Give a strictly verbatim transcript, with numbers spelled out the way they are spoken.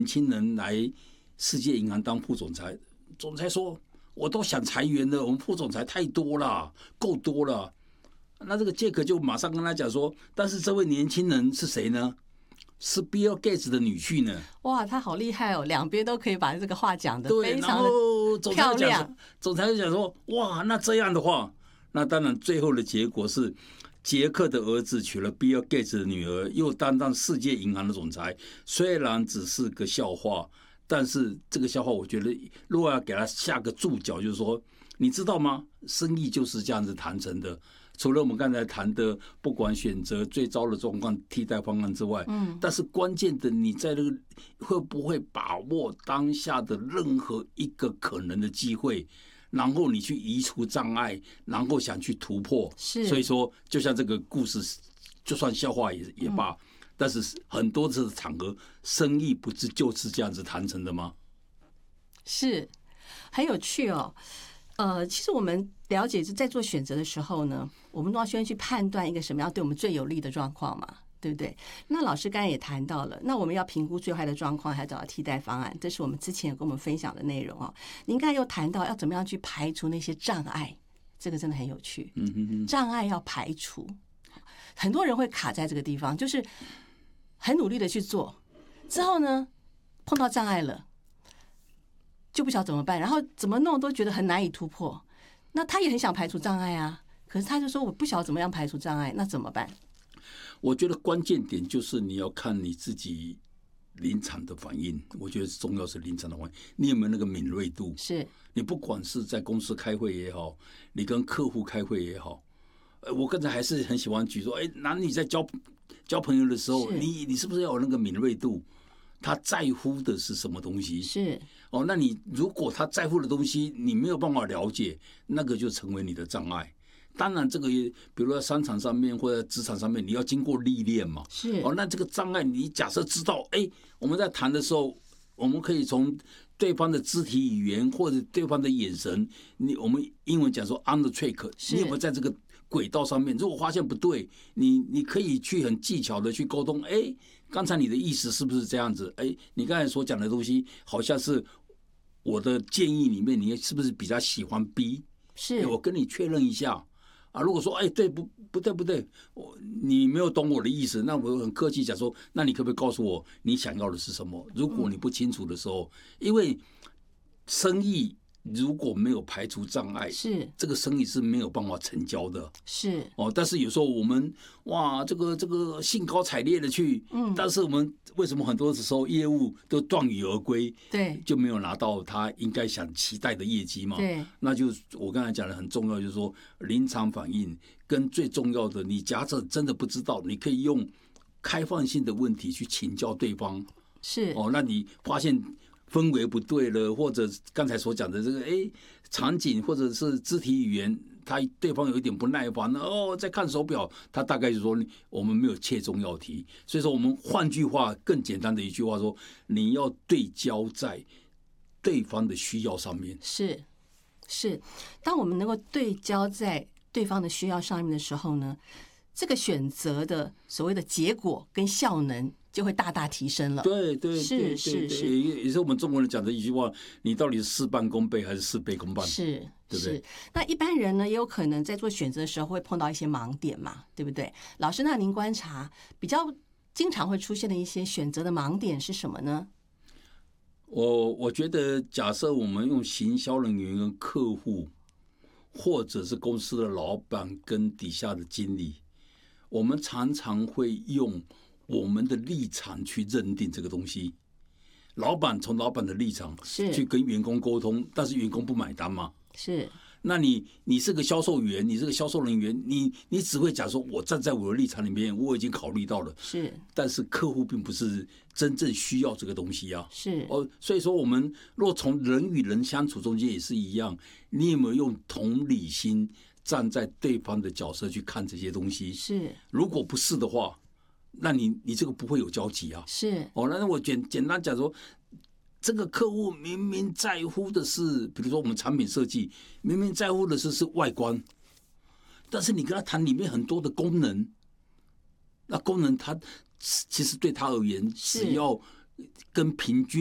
年轻人来世界银行当副总裁，总裁说我都想裁员了，我们副总裁太多了，够多了。那这个杰克就马上跟他讲说，但是这位年轻人是谁呢？是 Bill Gates 的女婿呢。 哇，他好厉害哦，两边都可以把这个话讲得非常的漂亮。 总裁就讲说，哇，那这样的话，那当然最后的结果是杰克的儿子娶了 Bill Gates 的女儿，又担当世界银行的总裁。虽然只是个笑话，但是这个笑话我觉得如果要给他下个注脚，就是说，你知道吗？生意就是这样子谈成的。除了我们刚才谈的，不管选择最糟的状况替代方案之外，嗯，但是关键的，你在这个会不会把握当下的任何一个可能的机会，然后你去移除障碍，然后想去突破。 是， 所以说，就像这个故事，就算笑话也也罢，嗯，但是很多次的场合，生意不是就是这样子谈成的吗？ 是，很有趣哦。呃，其实我们了解是在做选择的时候呢，我们都要先去判断一个什么样对我们最有利的状况嘛，对不对？那老师刚才也谈到了，那我们要评估最坏的状况，还找到替代方案，这是我们之前有跟我们分享的内容哦。您刚才又谈到要怎么样去排除那些障碍，这个真的很有趣。嗯哼哼，障碍要排除，很多人会卡在这个地方，就是很努力的去做，之后呢碰到障碍了。就不晓得怎么办，然后怎么弄都觉得很难以突破。那他也很想排除障碍啊，可是他就说我不晓得怎么样排除障碍，那怎么办？ 我觉得关键点就是你要看你自己临场的反应。我觉得重要是临场的反应，你有没有那个敏锐度？ 是你不管是在公司开会也好，你跟客户开会也好，我刚才还是很喜欢举说，哎，男女在交交朋友的时候，你你是不是要有那个敏锐度？他在乎的是什么东西？ 是哦，那你如果他在乎的东西你没有办法了解，那个就成为你的障碍。当然，这个也比如说商场上面或者职场上面，你要经过历练嘛。 是哦，那这个障碍，你假设知道，哎，我们在谈的时候，我们可以从对方的肢体语言或者对方的眼神，你我们英文讲说 on the track， 你有没有在这个轨道上面？如果发现不对，你你可以去很技巧的去沟通，哎。刚才你的意思是不是这样子？哎，你刚才所讲的东西，好像是我的建议里面，你是不是比较喜欢 B？ 是， 我跟你确认一下啊。如果说，哎，对不不对不对，我你没有懂我的意思，那我很客气讲说，那你可不可以告诉我你想要的是什么？如果你不清楚的时候，因为生意。如果没有排除障碍， 是这个生意是没有办法成交的。 是哦，但是有时候我们哇，这个这个兴高采烈的去，嗯，但是我们为什么很多时候业务都断羽而归？ 对， 就没有拿到他应该想期待的业绩嘛？ 对， 那就我刚才讲的很重要，就是说临场反应跟最重要的，你假设真的不知道，你可以用开放性的问题去请教对方。 是哦，那你发现。氛围不对了，或者刚才所讲的这个哎场景，或者是肢体语言，他对方有一点不耐烦哦，在看手表，他大概就说我们没有切中要题，所以说我们换句话更简单的一句话说，你要对焦在对方的需要上面。 是是，当我们能够对焦在对方的需要上面的时候呢，这个选择的所谓的结果跟效能。就会大大提升了。 对对， 是是是， 也是我们中国人讲的一句话：你到底是事半功倍还是事倍功半？ 是， 对不对？ 是。那一般人呢，也有可能在做选择的时候会碰到一些盲点嘛，对不对？老师，那您观察比较经常会出现的一些选择的盲点是什么呢？ 我我觉得，假设我们用行销人员跟客户，或者是公司的老板跟底下的经理，我们常常会用。我们的立场去认定这个东西，老板从老板的立场去跟员工沟通，但是员工不买单嘛？ 是。 那你你是个销售员，你是个销售人员，你你只会讲说，我站在我的立场里面，我已经考虑到了。 是。 但是客户并不是真正需要这个东西啊。 是。 哦，所以说我们若从人与人相处中间也是一样，你有没有用同理心站在对方的角色去看这些东西？ 是。如果不是的话。那你你这个不会有交集啊。 是哦，那我简简单讲说，这个客户明明在乎的是，比如说我们产品设计，明明在乎的是是外观，但是你跟他谈里面很多的功能，那功能他其实对他而言，只要跟平均